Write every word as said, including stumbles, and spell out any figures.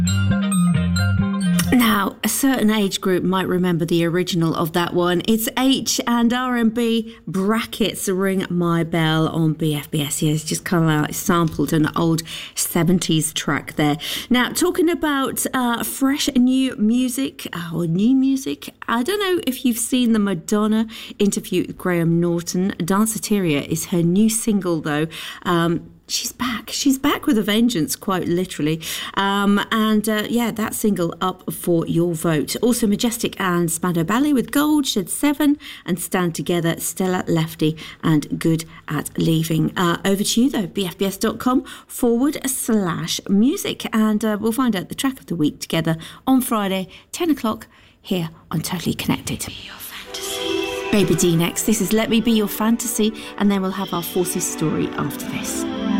Now, a certain age group might remember the original of that one. It's H and R and B, brackets, Ring My Bell on B F B S. Yeah, it's just kind of like sampled an old seventies track there. Now, talking about uh, fresh new music, uh, or new music, I don't know if you've seen the Madonna interview with Graham Norton. Danceteria is her new single, though. Um, She's back. She's back with a vengeance, quite literally. Um, and uh, yeah, that single up for your vote. Also, Majestic and Spandau Ballet with Gold, Shed seven, and Stand Together, Stella Lefty and Good at Leaving. Uh, over to you, though, bfbs.com forward slash music. And uh, we'll find out the track of the week together on Friday, ten o'clock, here on Totally Connected. Baby D next. This is Let Me Be Your Fantasy, and then we'll have our Forces story after this.